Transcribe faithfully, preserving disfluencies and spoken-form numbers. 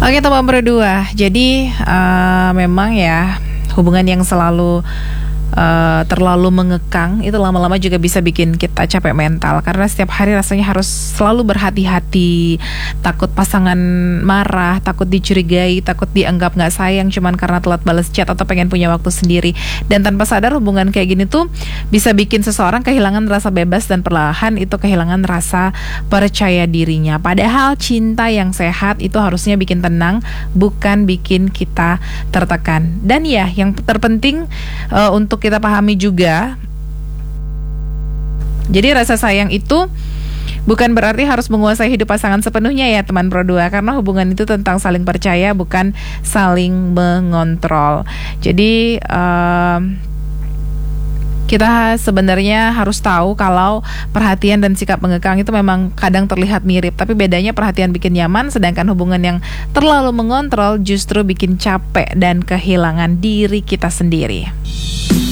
Oke teman berdua, jadi uh, memang ya hubungan yang selalu Uh, terlalu mengekang itu lama-lama juga bisa bikin kita capek mental, karena setiap hari rasanya harus selalu berhati-hati, takut pasangan marah, takut dicurigai, takut dianggap gak sayang cuman karena telat balas chat atau pengen punya waktu sendiri. Dan tanpa sadar hubungan kayak gini tuh bisa bikin seseorang kehilangan rasa bebas dan perlahan itu kehilangan rasa percaya dirinya. Padahal cinta yang sehat itu harusnya bikin tenang, bukan bikin kita tertekan. Dan ya yang terpenting uh, untuk kita pahami juga, jadi rasa sayang itu bukan berarti harus menguasai hidup pasangan sepenuhnya ya teman Pro dua, karena hubungan itu tentang saling percaya, bukan saling mengontrol. Jadi um, kita sebenarnya harus tahu kalau perhatian dan sikap mengekang itu memang kadang terlihat mirip, tapi bedanya perhatian bikin nyaman, sedangkan hubungan yang terlalu mengontrol justru bikin capek dan kehilangan diri kita sendiri.